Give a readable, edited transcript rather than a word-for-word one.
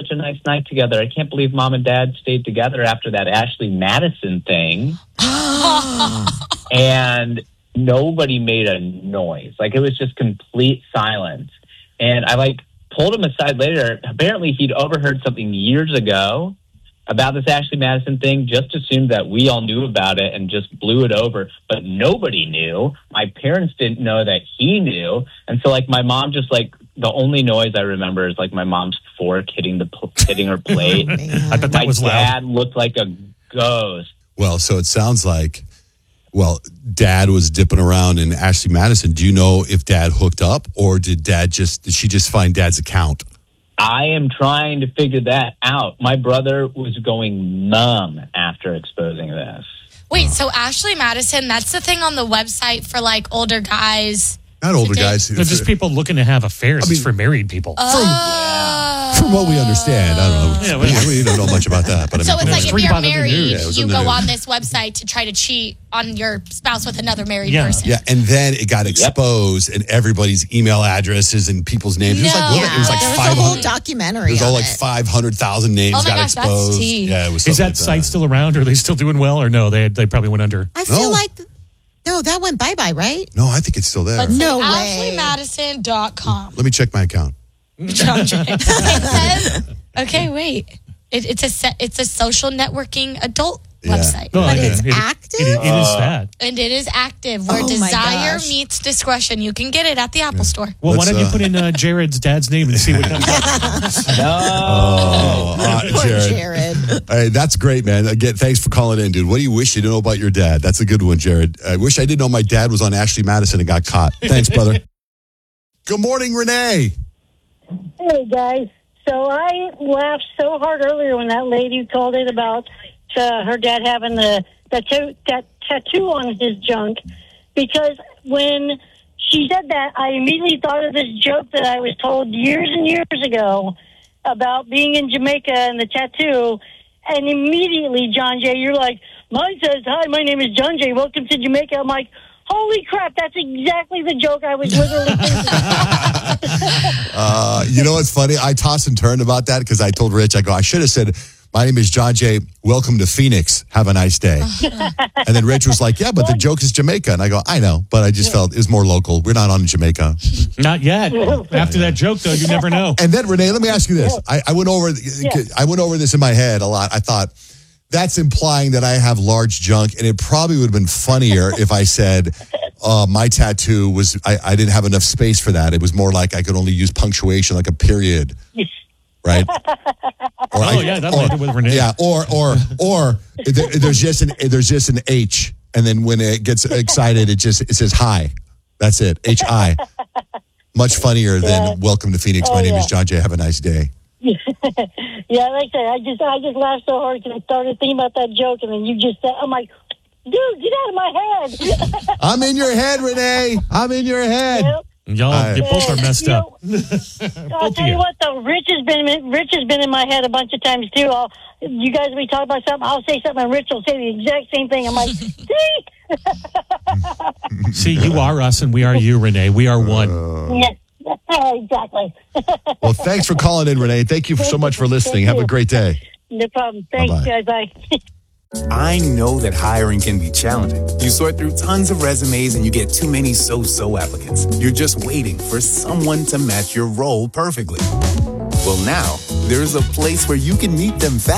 such a nice night together. I can't believe Mom and Dad stayed together after that Ashley Madison thing. And nobody made a noise. Like, it was just complete silence. And I, pulled him aside later. Apparently, he'd overheard something years ago about this Ashley Madison thing, just assumed that we all knew about it and just blew it over. But nobody knew. My parents didn't know that he knew. And so, my mom just, the only noise I remember is, my mom's fork hitting her plate. I bet that was loud. My dad loud. looked like a ghost. Well, so it sounds like, Dad was dipping around in Ashley Madison. Do you know if Dad hooked up, or did she just find Dad's account? I am trying to figure that out. My brother was going numb after exposing this. Wait, so Ashley Madison, that's the thing on the website for older guys. Not older guys. They're just people looking to have affairs. It's for married people. From what we understand, I don't know. Yeah, we don't know much about that. But So it's like if you're married, you go news. on this website to try to cheat on your spouse with another married person. Yeah, and then it got exposed, and everybody's email addresses and people's names. It was there was a 500. whole documentary. It was all on it. 500,000 names Oh my got gosh, that's exposed. tea. Yeah, it was. Is something that site still around? Are they still doing well, or no? They probably went under. I feel like no, that went bye-bye, right? No, I think it's still there. Let's No say way. AshleyMadison.com. Let me check my account. It says, okay, wait. It's a social networking adult website. No, But I- it's it- active? It is that. And it is active where Oh my desire gosh. meets discretion. You can get it at the Apple Store. Well, why Let's, don't you put in Jared's dad's name and see what comes up? Poor Jared. Jared. Hey, that's great, man. Again, thanks for calling in, dude. What do you wish you didn't know about your dad? That's a good one, Jared. I wish I didn't know my dad was on Ashley Madison and got caught. Thanks, brother. Good morning, Renee. Hey, guys. So I laughed so hard earlier when that lady called it about her dad having that tattoo on his junk, because when she said that, I immediately thought of this joke that I was told years and years ago about being in Jamaica and the tattoo, and immediately, John Jay, you're like, mine says, hi, my name is John Jay, welcome to Jamaica. I'm like, holy crap, that's exactly the joke I was literally thinking. You know what's funny? I tossed and turned about that because I told Rich, I should have said, my name is John Jay. Welcome to Phoenix. Have a nice day. And then Rich was like, yeah, but the joke is Jamaica. And I go, I know, but I just felt it was more local. We're not on Jamaica. Not yet. After that joke, though, you never know. And then, Renee, let me ask you this. I went over this in my head a lot. I thought, that's implying that I have large junk, and it probably would have been funnier if I said my tattoo was, I didn't have enough space for that. It was more like I could only use punctuation, like a period. Right? That landed with Renee. Yeah, or there's just an H, and then when it gets excited, it says hi. That's it, H-I. Much funnier than welcome to Phoenix. My name is John Jay. Have a nice day. Yeah, like I said, I just laughed so hard because I started thinking about that joke, and then you just said, I'm like, dude, get out of my head. I'm in your head, Renee. I'm in your head. Yep. Y'all, you both are messed up. I'll tell you what, though, Rich has been in my head a bunch of times too. You guys will be talking about something, I'll say something, and Rich will say the exact same thing. I'm like, see? See, you are us and we are you, Renee. We are one. Yes, exactly. Well, thanks for calling in, Renee. Thank you so much for listening. Have a great day. No problem. Thanks, Bye-bye. guys. Bye. I know that hiring can be challenging. You sort through tons of resumes and you get too many so-so applicants. You're just waiting for someone to match your role perfectly. Well, now, there's a place where you can meet them fast.